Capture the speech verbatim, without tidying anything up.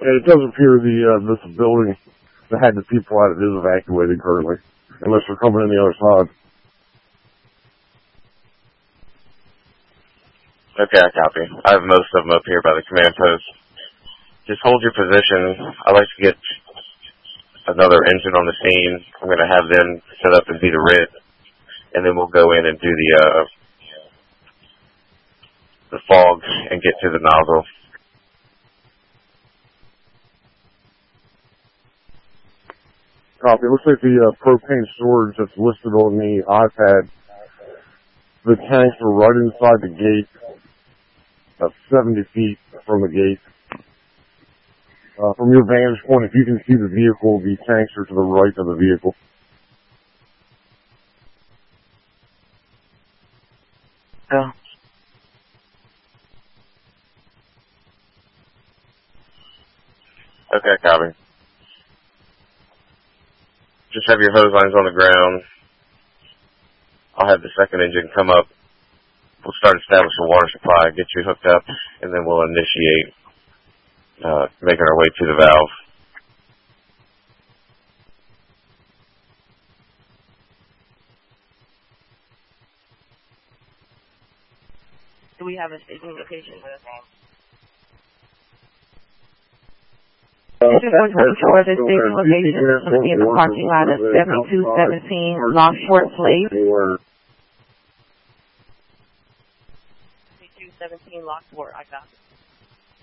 it does appear the uh, this building that had the people out it is evacuated currently, unless they're coming in the other side. Okay, I copy. I have most of them up here by the command post. Just hold your position. I'd like to get another engine on the scene. I'm going to have them set up and be the R I T, and then we'll go in and do the uh, the fog and get to the nozzle. Copy. It looks like the uh, propane storage that's listed on the iPad, the tanks are right inside the gate, about seventy feet from the gate. Uh, from your vantage point, if you can see the vehicle, the tanks are to the right of the vehicle. Yeah. Okay, copy. Just have your hose lines on the ground. I'll have the second engine come up. We'll start establishing water supply, get you hooked up, and then we'll initiate uh, making our way to the valve. Do we have a staging location for this? This is one twenty-four. The staging location is going to be in the parking lot of seventy-two seventeen Longshore Place. seventy-two seventeen Lockport, I got it.